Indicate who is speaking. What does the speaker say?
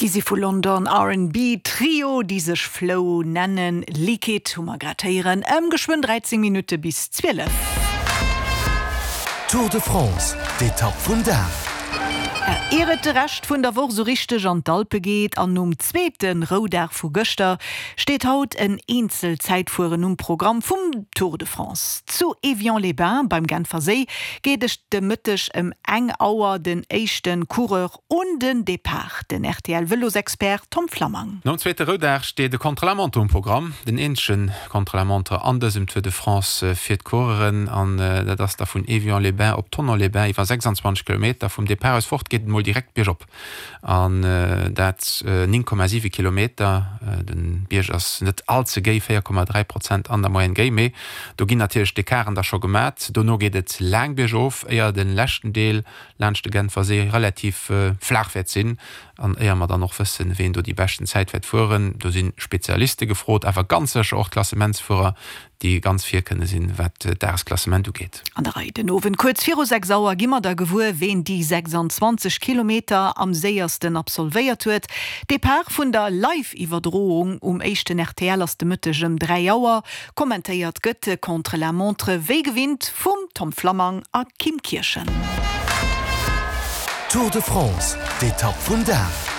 Speaker 1: Diese von London R&B Trio, die sich Flow nennen, Liquid, gratieren, geschwind 13 Minuten bis 12.
Speaker 2: Tour de France, d'Etappe von da.
Speaker 1: Ehret recht vun der Woche so richtig an d'Alpe geht, an zweiten Rodar vu Göster steht haut en Einzelzeitfuhren Programm vom Tour de France. Zu Evian-les-Bains beim Genfersee geht es demüttig eng Auer den echten Coureur und den Depart, den RTL-Velos-Expert Tom Flamang.
Speaker 3: No zweite Rodar steht de Contre-la-Montre Programm, den enschen Contre-la-Montre anders im Tour de France fir Coureuren an das da vun Evian-les-Bains op Tournon-les-Bains iwwer 26 km vom Depart aus fort geht mal direkt Bier op an dat 9,7 Kilometer den Bier ass net allze géi 4,3% an der Moen Game. Do ginn natürlich de Karen da schon gemat. Do no geht et lang Bier auf, eier den lächten Deel lchte Genfersee relativ flachwert sinn an eier mat dann noch wissen, wen du die besten Zeitwert fuhren. Du sind Spezialiste gefrot, awer ganzch auch Klassementsfurer, die ganz vier kennen sinn, wat das Klassement du geht.
Speaker 1: An der Reite Nowen kurz 4:06 Sauer gimmer der gewur, wen die 26 Kilometer am seiersten absolvéiert huet. De Paar vun der Live-Iwerdrohung echten RTL aus dem Müttegem 3 Auer kommentéiert Götte contre la Montre we gewinnt vum Tom Flamang a Kim Kirchen.
Speaker 2: Tour de France, d'Etappe von da.